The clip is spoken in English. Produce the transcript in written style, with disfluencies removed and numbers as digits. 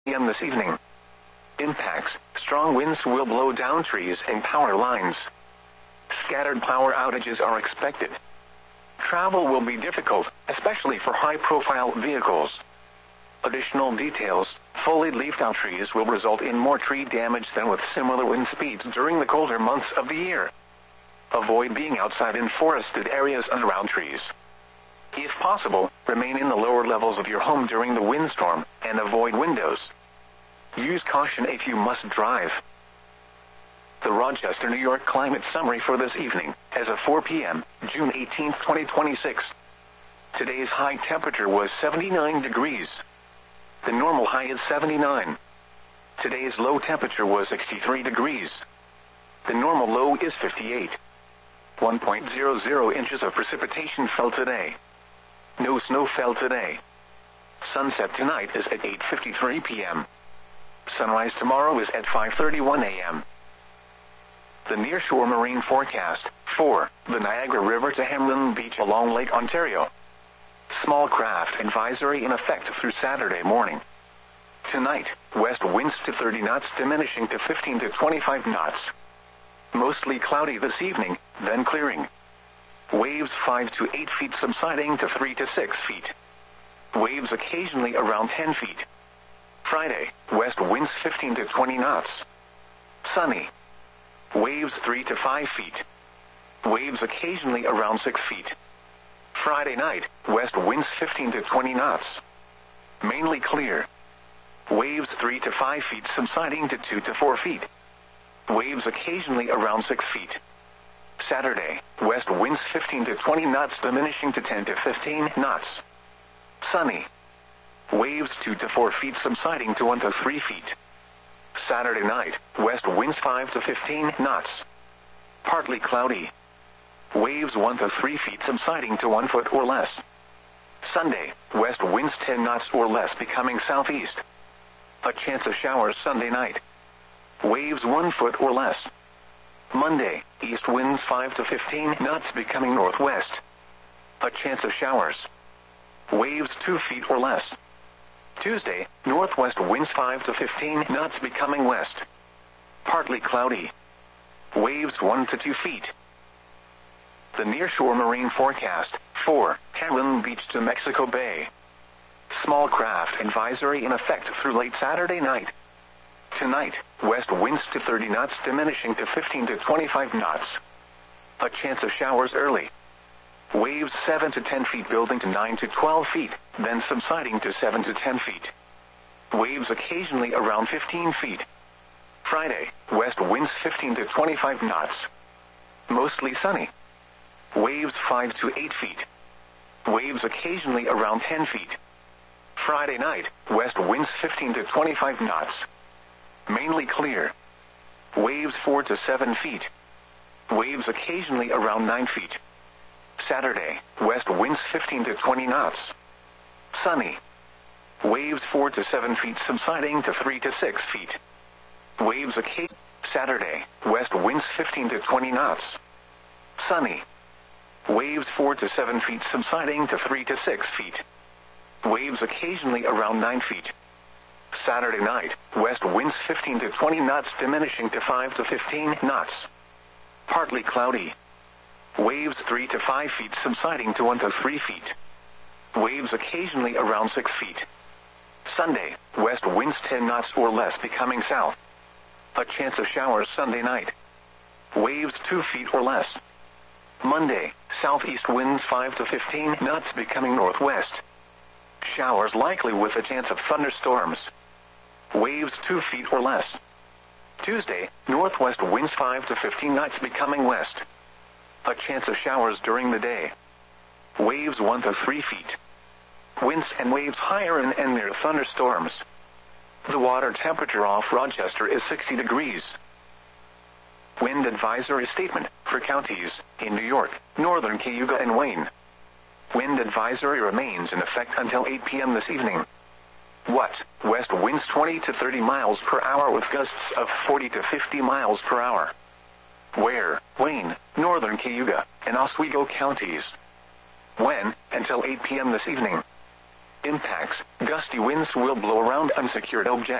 p.m. this evening. Impacts: strong winds will blow down trees and power lines. Scattered power outages are expected. Travel will be difficult, especially for high-profile vehicles. Additional details: fully leafed-out trees will result in more tree damage than with similar wind speeds during the colder months of the year. Avoid being outside in forested areas and around trees. If possible, remain in the lower levels of your home during the windstorm, and avoid windows. Use caution if you must drive. The Rochester, New York climate summary for this evening, as of 4 p.m., June 18, 2026. Today's high temperature was 79 degrees. The normal high is 79. Today's low temperature was 63 degrees. The normal low is 58. 1.00 inches of precipitation fell today. No snow fell today. Sunset tonight is at 8:53 p.m. Sunrise tomorrow is at 5:31 a.m. The nearshore marine forecast: for the Niagara River to Hamlin Beach along Lake Ontario. Small craft advisory in effect through Saturday morning. Tonight, west winds to 30 knots diminishing to 15 to 25 knots. Mostly cloudy this evening, then clearing. Waves 5 to 8 feet subsiding to 3 to 6 feet. Waves occasionally around 10 feet. Friday, west winds 15 to 20 knots. Sunny. Waves 3 to 5 feet. Waves occasionally around 6 feet. Friday night, west winds 15 to 20 knots. Mainly clear. Waves 3 to 5 feet subsiding to 2 to 4 feet. Waves occasionally around 6 feet. Saturday, west winds 15 to 20 knots diminishing to 10 to 15 knots. Sunny. Waves 2 to 4 feet subsiding to 1 to 3 feet. Saturday night, west winds 5 to 15 knots. Partly cloudy. Waves 1 to 3 feet subsiding to 1 foot or less. Sunday, west winds 10 knots or less becoming southeast. A chance of showers Sunday night. Waves 1 foot or less. Monday, east winds 5 to 15 knots becoming northwest. A chance of showers. Waves 2 feet or less. Tuesday, northwest winds 5 to 15 knots becoming west. Partly cloudy. Waves 1 to 2 feet. The nearshore marine forecast: for Hamlin Beach to Mexico Bay. Small craft advisory in effect through late Saturday night. Tonight, west winds to 30 knots diminishing to 15 to 25 knots. A chance of showers early. Waves 7 to 10 feet building to 9 to 12 feet, then subsiding to 7 to 10 feet. Waves occasionally around 15 feet. Friday, west winds 15 to 25 knots. Mostly sunny. Waves 5 to 8 feet. Waves occasionally around 10 feet. Friday night, west winds 15 to 25 knots. Mainly clear. Waves 4 to 7 feet. Waves occasionally around 9 feet. Saturday, west winds 15 to 20 knots. Sunny. Waves 4 to 7 feet subsiding to 3 to 6 feet. Waves occasionally. Saturday, west winds 15 to 20 knots. Sunny. Waves 4 to 7 feet subsiding to 3 to 6 feet. Waves occasionally around 9 feet. Saturday night, west winds 15 to 20 knots diminishing to 5 to 15 knots. Partly cloudy. Waves 3 to 5 feet subsiding to 1 to 3 feet. Waves occasionally around 6 feet. Sunday, west winds 10 knots or less becoming south. A chance of showers Sunday night. Waves 2 feet or less. Monday, southeast winds 5 to 15 knots becoming northwest. Showers likely with a chance of thunderstorms. Waves 2 feet or less. Tuesday, northwest winds 5 to 15 knots becoming west. A chance of showers during the day. Waves 1 to 3 feet. Winds and waves higher and near thunderstorms. The water temperature off Rochester is 60 degrees. Wind advisory statement for counties in New York, northern Cayuga and Wayne. Wind advisory remains in effect until 8 p.m. this evening. What? West winds 20 to 30 miles per hour with gusts of 40 to 50 miles per hour. Where? Wayne, northern Cayuga, and Oswego counties. When? Until 8 p.m. this evening. Impacts: gusty winds will blow around unsecured objects.